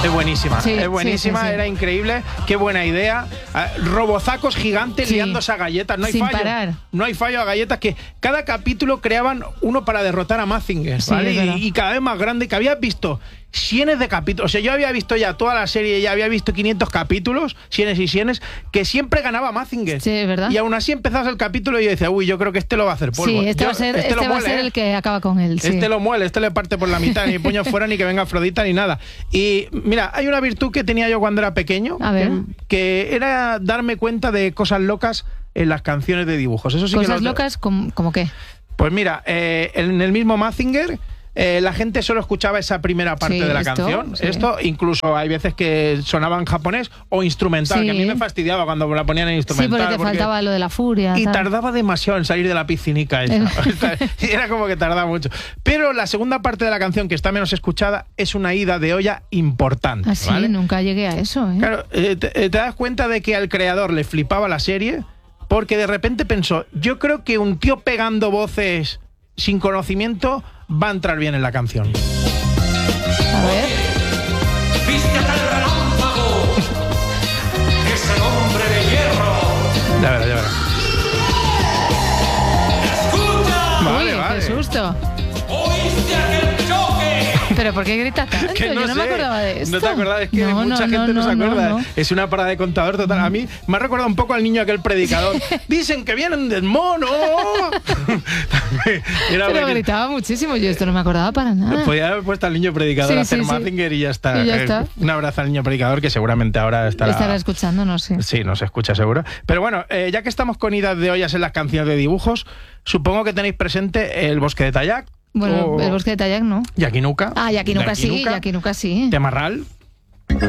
Es buenísima, Sí, es buenísima, sí. Era increíble, qué buena idea. Robozacos gigantes Sí. liándose a galletas, no hay Sin fallo. parar. No hay fallo a galletas, que cada capítulo creaban uno para derrotar a Mazinger, Sí, ¿vale? es verdad. Y cada vez más grande, que habías visto cienes de capítulos. O sea, yo había visto ya toda la serie, ya había visto 500 capítulos, cienes y cienes, que siempre ganaba Mazinger. Sí, es verdad. Y aún así empezabas el capítulo y yo decía, uy, yo creo que este lo va a hacer polvo. Sí, este Yo- va a ser, lo va a muele, ser ¿eh? el que acaba con él. Sí. Este lo muele, este le parte por la mitad, ni puño fuera, ni que venga Afrodita, ni nada. Y mira, hay una virtud que tenía yo cuando era pequeño, A ver. que era darme cuenta de cosas locas en las canciones de dibujos. Eso sí que Cosas lo- locas, ¿como qué? Pues mira, en el mismo Mazinger, la gente solo escuchaba esa primera parte Sí, de la esto, canción. sí. Esto, incluso hay veces que sonaba en japonés o instrumental, Sí. que a mí me fastidiaba cuando la ponían en Sí, instrumental. porque te faltaba lo de la furia. Y tal. tardaba demasiado en salir de la piscinica esa. Era como que tardaba mucho. Pero la segunda parte de la canción, que está menos escuchada, es una ida de olla importante. Así, ¿vale? nunca llegué a eso. ¿Eh? Claro, te das cuenta de que al creador le flipaba la serie, porque de repente pensó, yo creo que un tío pegando voces sin conocimiento va a entrar bien en la canción. A ver. ¡Viste a tal relámpago! ¡Es el hombre de hierro! Ya verás, ya verás. ¡Escucha! Vale, Uy, vale. qué susto. ¿Oíste aquel choque? ¿Pero por qué gritas tanto? Que Yo no me sé, acordaba de esto. No te acordabas, es que mucha gente no se acuerda. Es una parada de contador total. A mí me ha recordado un poco al niño aquel predicador. Dicen que vienen del mono. Era Pero buenísimo. gritaba muchísimo. Yo esto no me acordaba para nada. Podía haber puesto al niño predicador Sí, a hacer sí, sí. Mazinger y ya está. Y ya está. Un abrazo al niño predicador, que seguramente ahora Estará escuchando, no sé. Sí, nos escucha seguro. Pero bueno, ya que estamos con idas de ollas en las canciones de dibujos, supongo que tenéis presente El bosque de Tayac. Bueno, o el bosque de Tayac, ¿no? Yakinuka. Ah, Yakinuka sí, Yakinuka sí. Temarral.